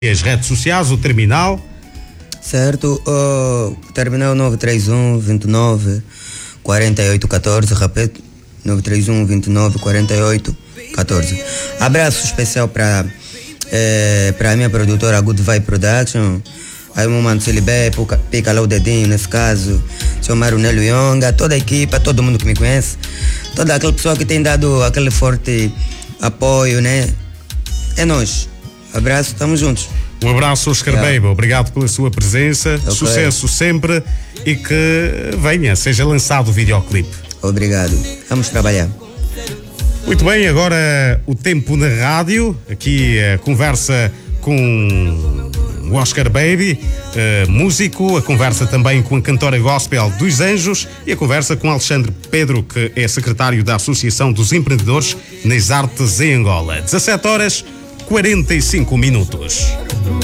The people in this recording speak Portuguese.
As redes sociais, o terminal. Certo, terminal 931 29 48 14, repito, 931 29 48 14. Abraço especial para a minha produtora Good Vibe Production, aí o meu mano Silibé, pica lá o dedinho nesse caso, seu Mário Nélio Yonga, toda a equipa, todo mundo que me conhece, toda aquela pessoa que tem dado aquele forte apoio, né? É nós. Abraço, estamos juntos. Um abraço, Oscar Baby, obrigado pela sua presença, sucesso sempre e que venha, seja lançado o videoclipe. Obrigado, vamos trabalhar. Muito bem, agora o tempo na rádio, aqui a conversa com o Oscar Baby, músico, a conversa também com a cantora gospel dos Anjos e a conversa com Alexandre Pedro, que é secretário da Associação dos Empreendedores nas Artes em Angola. 17 horas 45 minutos.